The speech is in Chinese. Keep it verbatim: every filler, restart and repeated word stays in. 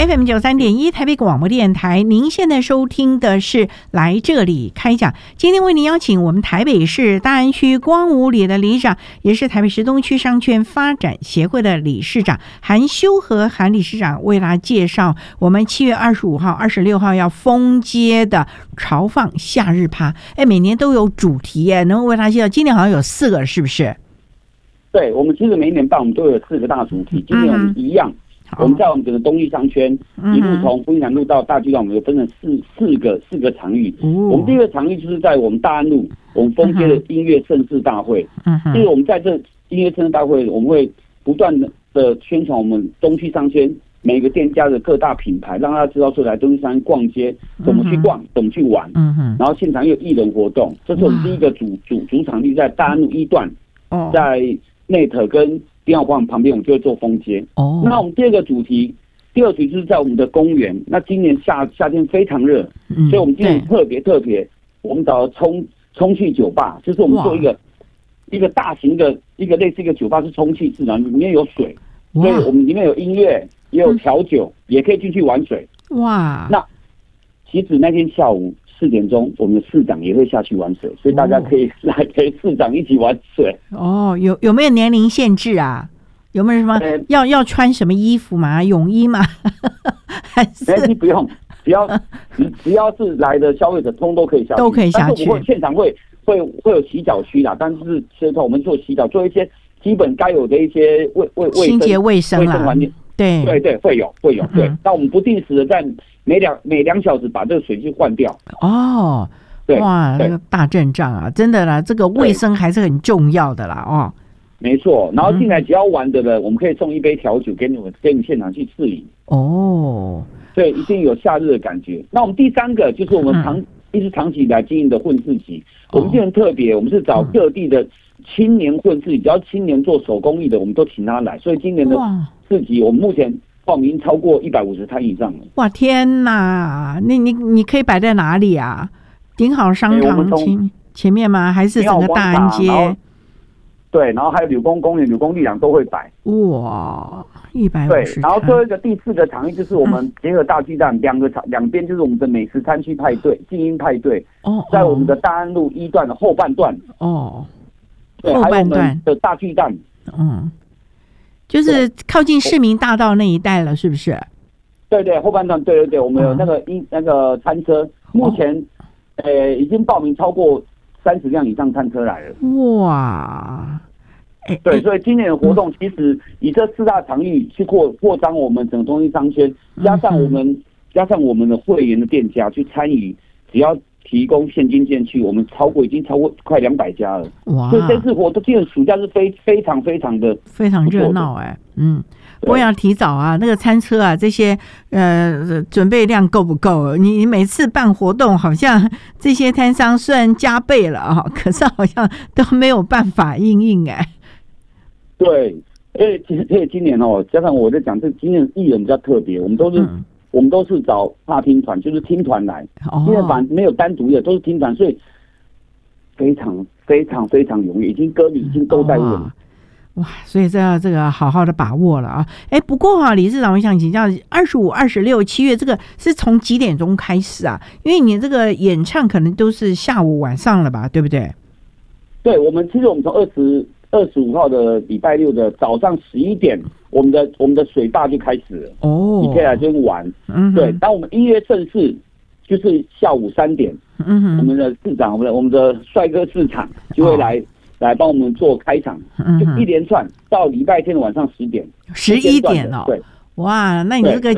F M 九三点一台北广播电台，您现在收听的是来这里开讲。今天为您邀请我们台北市大安区光武里的里长，也是台北市东区商圈发展协会的理事长韩修和韩理事长，为大家介绍我们七月二十五号、二十六号要封街的潮放夏日趴。哎，每年都有主题耶，能够为大家介绍？今年好像有四个，是不是？ 对，我们其实每一年办我们都有四个大主题，今年我们一样。嗯，我们在我们整个东区商圈，一路从福音南路到大巨蛋，我们有分成四四个四个场域。嗯、我们第一个场域就是在我们大安路，我们封街的音乐盛事大会。嗯，就是我们在这音乐盛事大会，我们会不断的宣传我们东区商圈每个店家的各大品牌，让大家知道说来东区商圈逛街怎么去逛，怎么去玩。嗯哼，然后现场又有艺人活动，这是我们第一个主主主场地，在大安路一段，哦、在内特跟电话广场旁边，我们就会做封街。哦，那我们第二个主题，第二主题就是在我们的公园。那今年夏夏天非常热，嗯、所以我们今年特别特别，我们找了充充气酒吧，就是我们做一个一个大型的一个类似一个酒吧，是充气式的，里面有水，所以我们里面有音乐，也有调酒，嗯、也可以进去玩水。哇！那其实那天下午四点钟，我们的市长也会下去玩水，所以大家可以来陪市长一起玩水。哦，有有没有年龄限制啊？有没有什么、呃、要要穿什么衣服吗？泳衣吗？还是不用，只要只要是来的消费者，通都可以下去，都可以下去。但是我们会现场会会会有洗脚区啦，但是现在我们做洗脚，做一些基本该有的一些卫卫卫清洁卫生啦，卫生环境。对对对，会有会有。嗯、对，那我们不定时的在每两每两小时把这个水去换掉。哦，对，哇，那个大阵仗啊，真的啦，这个卫生还是很重要的啦，哦。没错，然后进来只要玩的人，嗯、我们可以送一杯调酒给你们，给你现场去试饮。哦，对，一定有夏日的感觉。那我们第三个就是我们长、嗯、一直长期以来经营的混市集，哦、我们今年特别，我们是找各地的青年混市集，只要青年做手工艺的，我们都请他来。所以今年的市集，我们目前报名超过一百五十摊以上了。哇，天哪！那你你可以摆在哪里啊？顶好商场前前面吗？还是整个大安街？对，然后还有柳工公园、柳工力量都会摆。哇，一百五十。对，然后最后一个第四个场域就是我们结合大巨蛋，两、嗯、个场两边就是我们的美食餐区派对、精英派对。哦。在我们的大安路一段的后半段。哦。对，后半段还有我们的大巨蛋。嗯。就是靠近市民大道那一带了，是不是？对对，后半段，对对对，我们有那个一、嗯、那个餐车，目前、哦、呃已经报名超过三十辆以上餐车来了。哇！对，所以今年的活动其实以这四大场域去扩扩张我们整个东西商圈，加上我们、嗯、加上我们的会员的店家去参与，只要提供现金券去，我们超过已经超过快两百家了。哇！所以这次活动今年暑假是非非常非常的非常热闹哎，嗯。不过要提早啊，那个餐车啊，这些呃准备量够不够？你你每次办活动，好像这些摊商虽然加倍了啊，可是好像都没有办法应应哎。对，因为其实因为今年哦，加上我在讲，这今年艺人比较特别，我们都是、嗯、我们都是找踏听团，就是听团来，哦、因为反正没有单独的，都是听团，所以非常非常非常容易，已经歌迷已经都在问。哦哇，所以这要这个好好的把握了啊！哎，不过哈、啊，理事长，我想请教，二十五、二十六、七月这个是从几点钟开始啊？因为你这个演唱可能都是下午晚上了吧，对不对？对，我们其实我们从二十二十五号的礼拜六的早上十一点，我们的我们的水坝就开始了哦，你可以来这边玩。嗯，对，当我们音乐盛事就是下午三点，嗯哼，我们的市长，我们的我们的帅哥市长就会来。哦来帮我们做开场，就一连串到礼拜天的晚上十点，十一点哦。对，哇，那你这个